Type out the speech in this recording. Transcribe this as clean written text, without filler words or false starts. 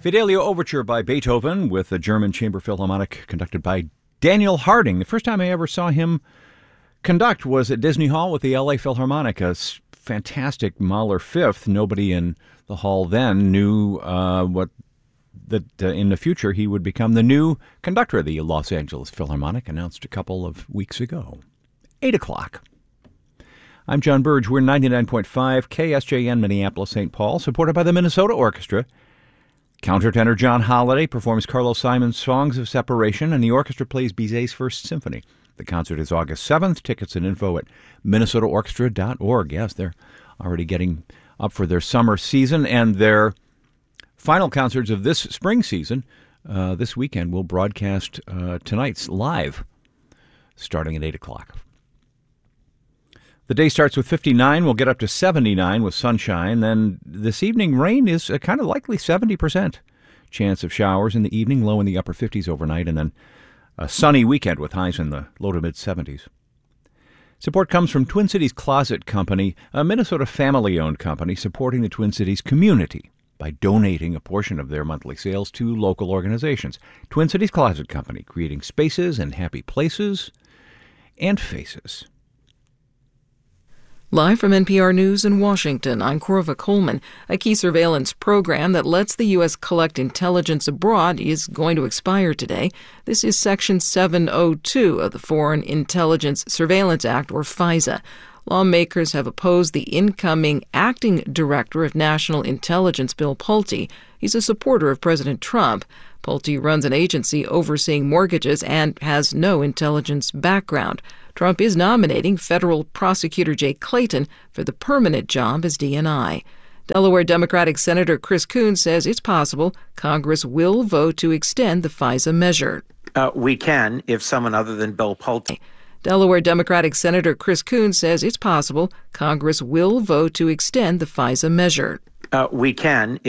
Fidelio Overture by Beethoven with the German Chamber Philharmonic conducted by Daniel Harding. The first time I ever saw him conduct was at Disney Hall with the L.A. Philharmonic, a fantastic Mahler Fifth. Nobody in the hall then knew that in the future he would become the new conductor of the Los Angeles Philharmonic, announced a couple of weeks ago. 8 o'clock. I'm John Burge. We're 99.5 KSJN Minneapolis, St. Paul, supported by the Minnesota Orchestra. Countertenor John Holliday performs Carlos Simon's Songs of Separation, and the orchestra plays Bizet's First Symphony. The concert is August 7th. Tickets and info at minnesotaorchestra.org. Yes, they're already getting up for their summer season, and their final concerts of this spring season this weekend will broadcast tonight's live, starting at 8 o'clock. The day starts with 59. We'll get up to 79 with sunshine. Then this evening, rain is kind of likely 70% chance of showers in the evening, low in the upper 50s overnight, and then a sunny weekend with highs in the low to mid-70s. Support comes from Twin Cities Closet Company, a Minnesota family-owned company supporting the Twin Cities community by donating a portion of their monthly sales to local organizations. Twin Cities Closet Company, creating spaces and happy places and faces. Live from NPR News in Washington, I'm Corva Coleman. A key surveillance program that lets the U.S. collect intelligence abroad is going to expire today. This is Section 702 of the Foreign Intelligence Surveillance Act, or FISA. Lawmakers have opposed the incoming acting director of national intelligence, Bill Pulte. He's a supporter of President Trump. Pulte runs an agency overseeing mortgages and has no intelligence background. Trump is nominating federal prosecutor Jay Clayton for the permanent job as DNI. Delaware Democratic Senator Chris Coons says it's possible Congress will vote to extend the FISA measure. We can, if someone other than Bill Pulte. Delaware Democratic Senator Chris Coons says it's possible Congress will vote to extend the FISA measure. We can.